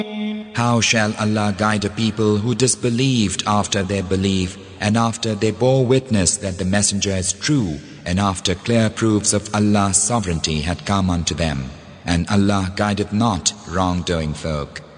How shall Allah guide a people who disbelieved after their belief, and after they bore witness that the messenger is true, and after clear proofs of Allah's sovereignty had come unto them? And Allah guideth not wrongdoing folk.